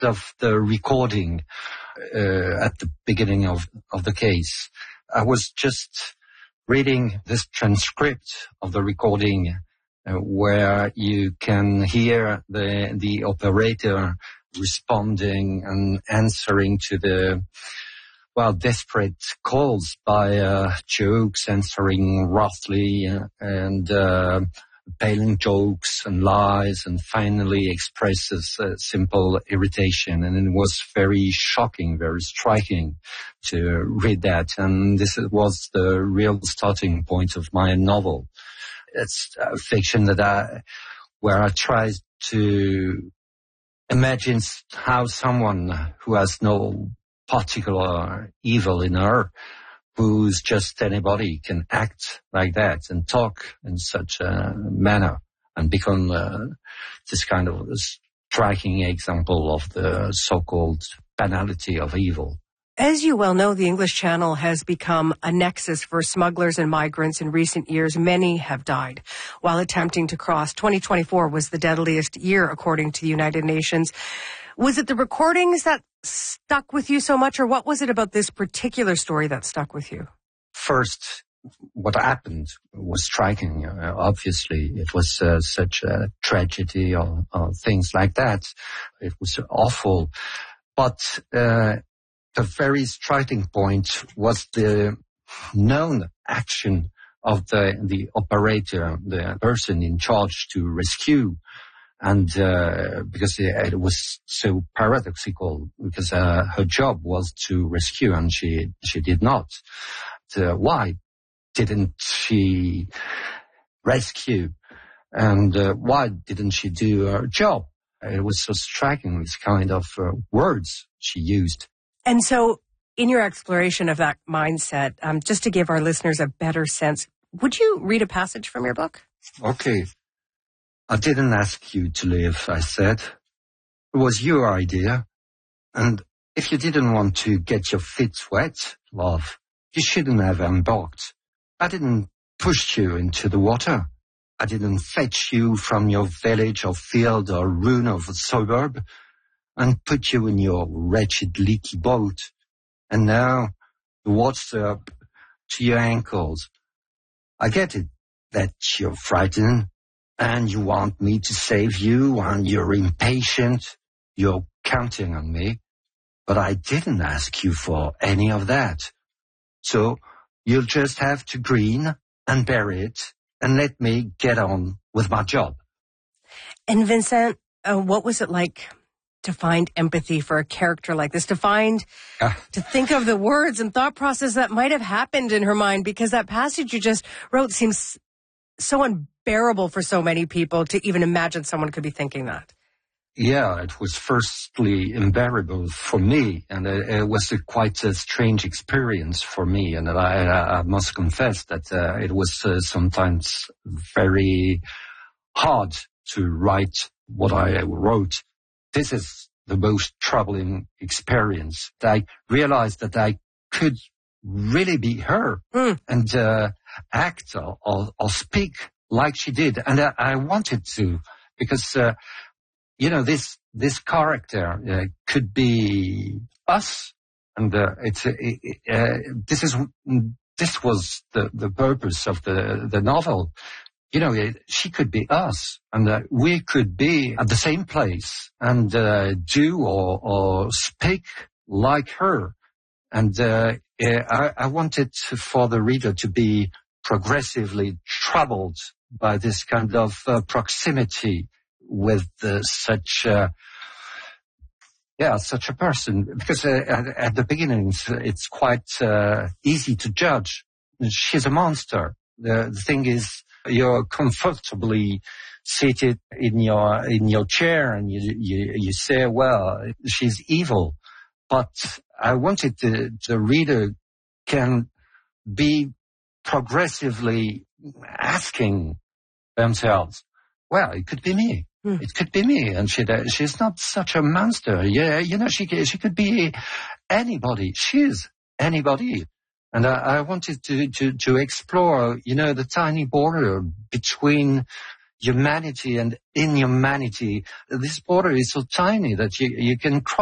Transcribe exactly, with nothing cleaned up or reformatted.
of the recording uh, at the beginning of, of the case. I was just reading this transcript of the recording uh, where you can hear the the operator responding and answering to the, well, desperate calls by uh, jokes, answering roughly uh, and uh, telling jokes and lies, and finally expresses uh, simple irritation. And it was very shocking, very striking to read that. And this was the real starting point of my novel. It's a fiction that I, where I tried to imagine how someone who has no particular evil in her, who's just anybody, can act like that and talk in such a manner and become uh, this kind of striking example of the so-called banality of evil. As you well know, the English Channel has become a nexus for smugglers and migrants. In recent years, many have died while attempting to cross. twenty twenty-four was the deadliest year, according to the United Nations. Was it the recordings that stuck with you so much, or what was it about this particular story that stuck with you? First, what happened was striking. Uh, obviously, it was uh, such a tragedy or, or things like that. It was awful. But uh, the very striking point was the known action of the, the operator, the person in charge to rescue. And uh, because it, it was so paradoxical, because uh, her job was to rescue, and she she did not. Uh, why didn't she rescue? And uh, why didn't she do her job? It was so striking, this kind of uh, words she used. And so, in your exploration of that mindset, um, just to give our listeners a better sense, would you read a passage from your book? Okay. I didn't ask you to live, I said. It was your idea. And if you didn't want to get your feet wet, love, you shouldn't have embarked. I didn't push you into the water. I didn't fetch you from your village or field or ruin of a suburb and put you in your wretched leaky boat. And now the water's up to your ankles. I get it that you're frightened. And you want me to save you, and you're impatient. You're counting on me. But I didn't ask you for any of that. So you'll just have to grin and bear it and let me get on with my job. And Vincent, uh, what was it like to find empathy for a character like this? To find, uh, to think of the words and thought process that might have happened in her mind, because that passage you just wrote seems so unbearable for so many people to even imagine someone could be thinking that. Yeah, it was firstly unbearable for me, and it, it was a, quite a strange experience for me, and I, I must confess that uh, it was uh, sometimes very hard to write what I wrote. This is the most troubling experience. I realized that I could really be her mm. and uh, act or, or, or speak like she did. And I, I wanted to, because, uh, you know, this this character uh, could be us. And uh, it's uh, uh, this is this was the, the purpose of the, the novel. You know, it, she could be us, and uh, we could be at the same place and uh, do or, or speak like her. And uh, I, I wanted for the reader to be progressively troubled by this kind of uh, proximity with uh, such, uh, yeah, such a person. Because uh, at, at the beginning, it's, it's quite uh, easy to judge. She's a monster. The, the thing is, you're comfortably seated in your in your chair, and you you, you say, well, she's evil. But I wanted the, the reader can be progressively asking themselves, well, it could be me. Mm. It could be me. And she, she's not such a monster. Yeah, you know, she, she could be anybody. She's anybody. And I, I wanted to, to, to explore, you know, the tiny border between humanity and inhumanity. This border is so tiny that you, you can cross